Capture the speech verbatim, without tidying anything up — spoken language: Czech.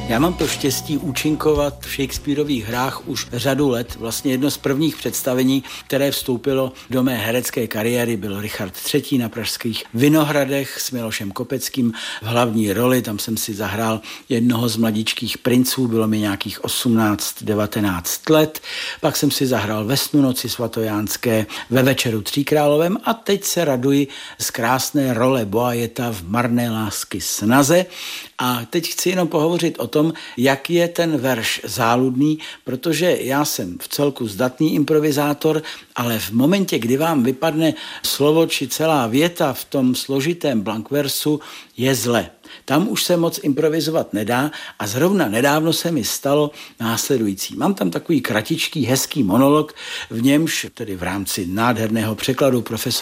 Já mám to štěstí účinkovat v Shakespearových hrách už řadu let. Vlastně jedno z prvních představení, které vstoupilo do mé herecké kariéry, byl Richard třetí na pražských Vinohradech s Milošem Kopeckým v hlavní roli. Tam jsem si zahrál jednoho z mladíčkých princů, bylo mi nějakých osmnáct devatenáct let. Pak jsem si zahrál ve Snu noci svatojánské, ve Večeru tříkrálovém a teď se raduji z krásné role Boajeta v Marné lásky snaze. A teď chci jenom pohovořit o tom, jak je ten verš záludný, protože já jsem v celku zdatný improvizátor, ale v momentě, kdy vám vypadne slovo či celá věta v tom složitém blankversu, je zle. Tam už se moc improvizovat nedá a zrovna nedávno se mi stalo následující. Mám tam takový kratičký, hezký monolog, v němž, tedy v rámci nádherného překladu profesora